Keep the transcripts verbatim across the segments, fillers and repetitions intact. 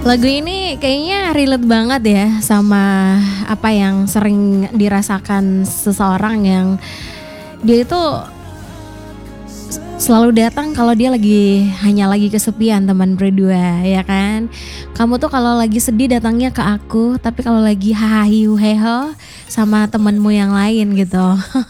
Lagu ini kayaknya relate banget ya sama apa yang sering dirasakan seseorang yang dia itu selalu datang kalau dia lagi hanya lagi kesepian, teman berdua, ya kan? Kamu tuh kalau lagi sedih datangnya ke aku, tapi kalau lagi hahaha heho sama temenmu yang lain gitu.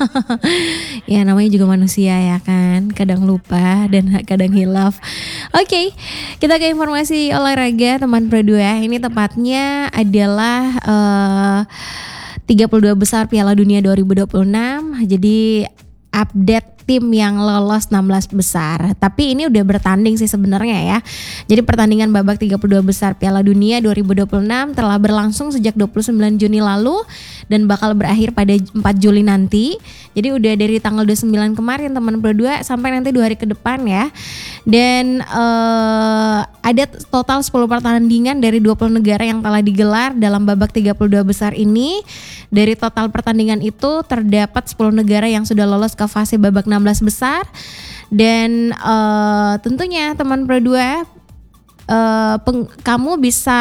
Ya namanya juga manusia ya kan, kadang lupa dan kadang hilaf. Oke, kita ke informasi olahraga teman berdua. Ini tepatnya adalah uh, tiga puluh dua besar Piala Dunia dua ribu dua puluh enam. Jadi update tim yang lolos enam belas besar. Tapi ini udah bertanding sih sebenarnya ya. Jadi pertandingan babak tiga puluh dua besar Piala Dunia dua ribu dua puluh enam telah berlangsung sejak dua puluh sembilan Juni lalu dan bakal berakhir pada empat Juli nanti. Jadi udah dari tanggal dua puluh sembilan kemarin teman berdua sampai nanti dua hari ke depan ya. Dan uh, ada total sepuluh pertandingan dari dua puluh negara yang telah digelar dalam babak tiga puluh dua besar ini. Dari total pertandingan itu terdapat sepuluh negara yang sudah lolos ke fase babak enam belas besar. Dan uh, tentunya teman berdua uh, peng- kamu bisa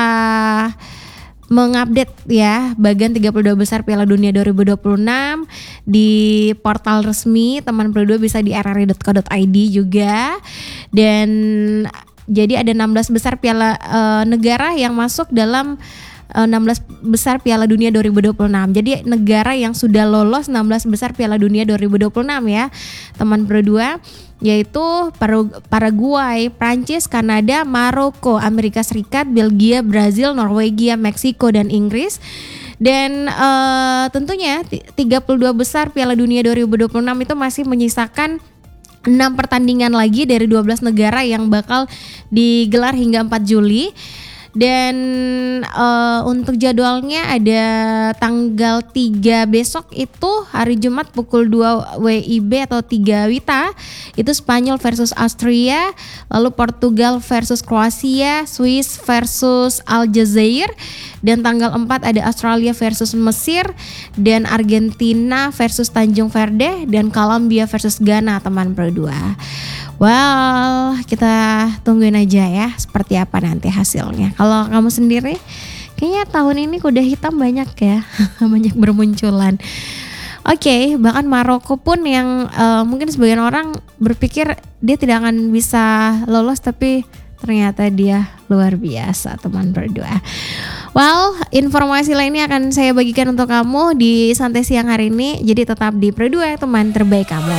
mengupdate ya bagian tiga puluh dua besar Piala Dunia dua ribu dua puluh enam di portal resmi teman berdua, bisa di r r i dot co dot i d juga. Dan jadi ada enam belas besar piala uh, negara yang masuk dalam enam belas besar Piala Dunia dua ribu dua puluh enam. Jadi negara yang sudah lolos enam belas besar Piala Dunia dua ribu dua puluh enam ya teman berdua, yaitu Paraguay, Prancis, Kanada, Maroko, Amerika Serikat, Belgia, Brazil, Norwegia, Meksiko, dan Inggris. Dan uh, tentunya tiga puluh dua besar Piala Dunia dua ribu dua puluh enam itu masih menyisakan enam pertandingan lagi dari dua belas negara yang bakal digelar hingga empat Juli. Dan uh, untuk jadwalnya ada tanggal tiga besok itu hari Jumat pukul dua W I B atau tiga Wita. Itu Spanyol versus Austria, lalu Portugal versus Kroasia, Swiss versus Aljazair. Dan tanggal empat ada Australia versus Mesir, dan Argentina versus Tanjung Verde, dan Kolombia versus Ghana teman berdua. Well, kita tungguin aja ya seperti apa nanti hasilnya. Kalau kamu sendiri, kayaknya tahun ini kuda hitam banyak ya, banyak bermunculan. Oke, okay, bahkan Maroko pun yang uh, mungkin sebagian orang berpikir dia tidak akan bisa lolos, tapi ternyata dia luar biasa teman berdua. Well, informasi lainnya akan saya bagikan untuk kamu di santai siang hari ini. Jadi tetap di berdua teman terbaik kamu.